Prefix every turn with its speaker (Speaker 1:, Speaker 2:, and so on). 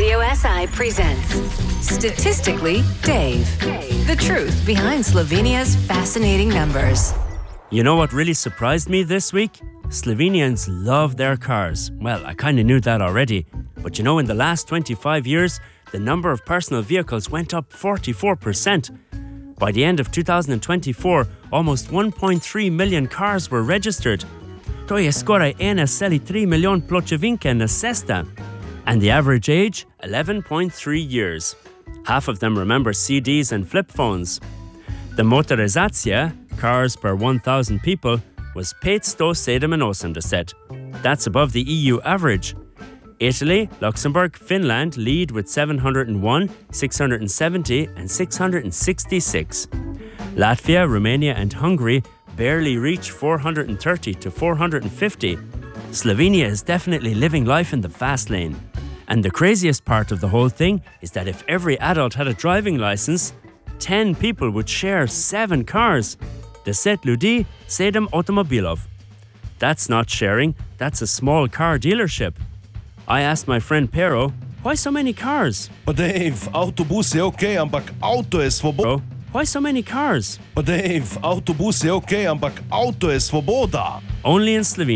Speaker 1: Radio SI presents Statistically Dave. The truth behind Slovenia's fascinating numbers.
Speaker 2: You know what really surprised me this week? Slovenians love their cars. Well, I kind of knew that already. But you know, in the last 25 years, the number of personal vehicles went up 44%. By the end of 2024, almost 1.3 million cars were registered. To je skoraj 1,3 milijon pločevinke na cesta. And the average age, 11.3 years. Half of them remember CDs and flip phones. The motorizacija, cars per 1,000 people, was 587. That's above the EU average. Italy, Luxembourg, Finland lead with 701, 670 and 666. Latvia, Romania and Hungary barely reach 430 to 450. Slovenia is definitely living life in the fast lane. And the craziest part of the whole thing is that if every adult had a driving license, 10 people would share 7 cars. 10 ljudi, 7 avtomobilov. That's not sharing, that's a small car dealership. I asked my friend Pero, why so many cars?
Speaker 3: Pa Dave, avtobus je okej, ampak avto je svoboda.
Speaker 2: Why so many cars?
Speaker 3: Pa Dave, avtobus je okej, ampak avto je svoboda.
Speaker 2: Only in Slovenia.